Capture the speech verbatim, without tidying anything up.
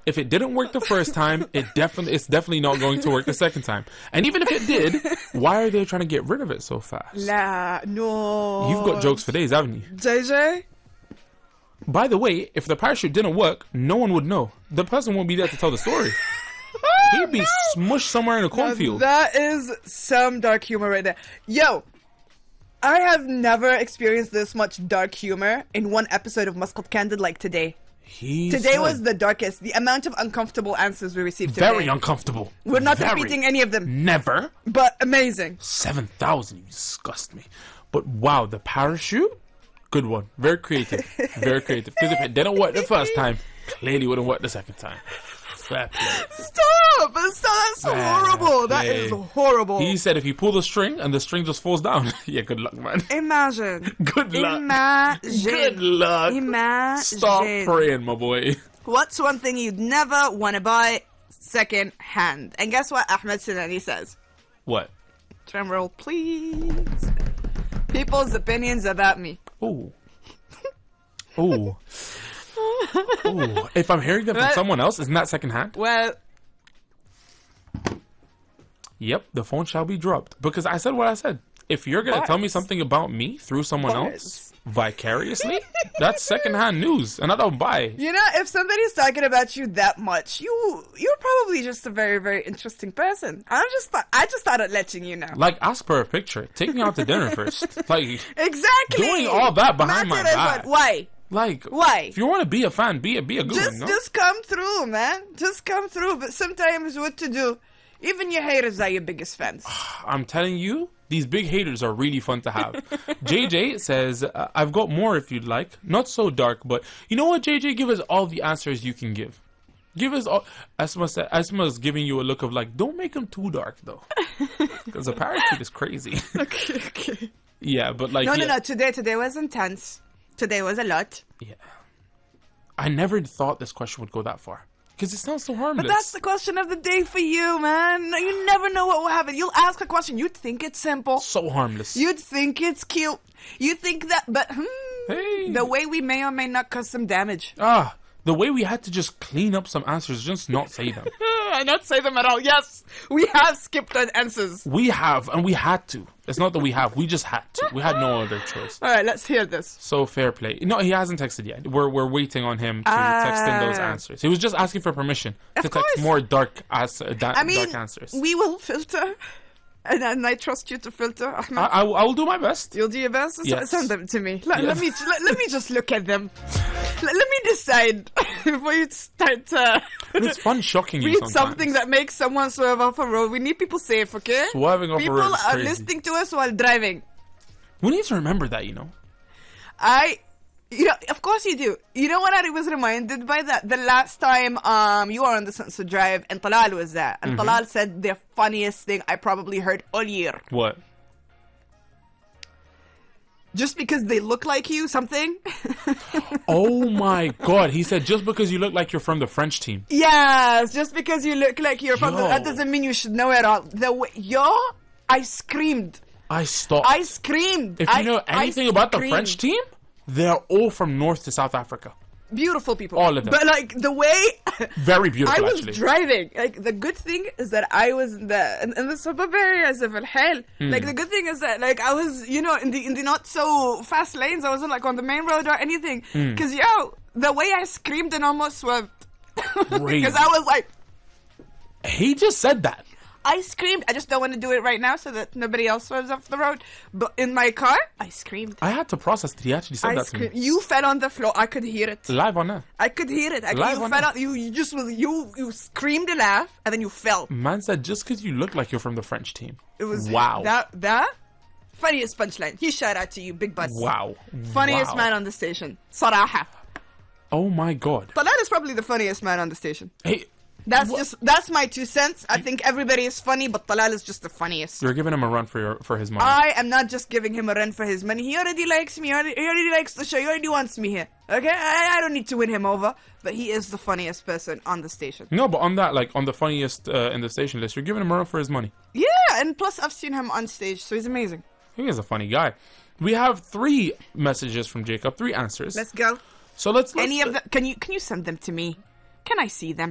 if it didn't work the first time, it definitely it's definitely not going to work the second time. And even if it did, why are they trying to get rid of it so fast? La, no. You've got jokes for days, haven't you? J J? By the way, if the parachute didn't work, no one would know. The person won't be there to tell the story. He'd be smushed somewhere in a cornfield. That is some dark humor right there. Yo, I have never experienced this much dark humor in one episode of Muscat Candid like today. He today said, was the darkest. The amount of uncomfortable answers we received today. very uncomfortable. We're not Very. repeating any of them. Never. But amazing. seven thousand, you disgust me. But wow, the parachute? Good one. Very creative. Very creative. Because if it didn't work the first time, clearly wouldn't work the second time. Fair play. Stop! Stop! That's Fair horrible. That play. is horrible. He said if you pull the string and the string just falls down, yeah, good luck, man. Imagine. Good luck. Imagine. Good luck. Imagine. Stop praying, my boy. What's one thing you'd never want to buy second hand? And guess what Ahmed Sinani says? What? Drum roll, please. People's opinions about me. Oh. Oh. Oh. If I'm hearing that from What? someone else, isn't that secondhand? Well, Yep, the phone shall be dropped. Because I said what I said. If you're going to tell me Bars. something about me through someone Bars. else, vicariously, that's secondhand news. And I don't buy. you know, if somebody's talking about you that much, you you're probably just a very, very interesting person. I'm just th- I just thought of letting you know. Like, ask for a picture. Take me out to dinner first. Like, Exactly. doing all that behind my Matter is back. what- Why? like, Why? if you want to be a fan, be a, be a good Just one, no? just come through, man. Just come through. But sometimes what to do? Even your haters are your biggest fans. I'm telling you, these big haters are really fun to have. J J says, uh, I've got more if you'd like. Not so dark, but you know what, J J? Give us all the answers you can give. Give us all. Asma said, Asma's giving you a look of like, don't make them too dark, though. Because the parachute is crazy. Okay, okay. Yeah, but like... No, yeah, no, no. Today, today was intense. Today was a lot. Yeah. I never thought this question would go that far. Because it sounds so harmless. But that's the question of the day for you, man. You never know what will happen. You'll ask a question. You'd think it's simple. So harmless. You'd think it's cute. You think that, but hmm, Hey. the way we may or may not cause some damage. Ah, the way we had to just clean up some answers, just not say them. I not say them at all. Yes, we have skipped on answers. We have, and we had to. It's not that we have, we just had to. We had no other choice. All right, let's hear this. So fair play. No, he hasn't texted yet. We're we're waiting on him to text in those Ah. answers. He was just asking for permission Of to text course. more dark as uh, da- I mean, dark answers. we will filter, and, and I trust you to filter, Ahmed. I, I, will- I will do my best. You'll do your best. S- Yes. Send them to me. Let, Yes. let me let, let me just look at them. Let, let me decide before you start to And it's fun shocking you read sometimes. something that makes someone swerve off a road. We need people safe, okay? Swerving off a People road is are crazy. listening to us while driving. We need to remember that, you know. I, you know, of course you do. You know what I was reminded by that? The last time um you were on the Sunset Drive and Talal was there. And Mm-hmm. Talal said the funniest thing I probably heard all year. What? Just because they look like you, something? Oh my god, he said just because you look like you're from the French team. Yes, just because you look like you're from the, Yo. that doesn't mean you should know it all. The way, yo, I screamed. I stopped. I screamed. if you I- know I anything about the screamed. French team, they're all from North to South Africa. Beautiful people. All of them. But like the way Very I beautiful, was actually. driving, like the good thing is that I was in the in, in the suburb areas of Al Hel. Hmm. Like the good thing is that like I was, you know, in the in the not so fast lanes. I wasn't like on the main road or anything. Hmm. Because yo, the way I screamed and almost swerved. Crazy. Because I was like, He just said that. I screamed. I just don't want to do it right now so that nobody else swerves off the road. But in my car, I screamed. I had to process that he actually said I that to me. screamed. You fell on the floor. I could hear it. Live on air. I could hear it. I, Live you on fell air. on. You, you just was you you screamed a laugh and then you fell. Man said just because you look like you're from the French team. It was wow. That that funniest punchline. Huge shout out to you, Big Bus. Wow. Funniest Wow. man on the station. Saraha. Oh my god. Talal is probably the funniest man on the station. Hey, That's Wha- just that's my two cents. I think everybody is funny, but Talal is just the funniest. you're giving him a run for your for his money. I am not just giving him a run for his money. He already likes me. He already, he already likes the show. He already wants me here. Okay, I, I don't need to win him over. But he is the funniest person on the station. No, but on that, like on the funniest uh, in the station list, you're giving him a run for his money. Yeah, and plus I've seen him on stage, so he's amazing. He is a funny guy. We have three messages from Jacob, three answers. Let's go. so let's, let's Any of them? Can you can you send them to me? Can I see them?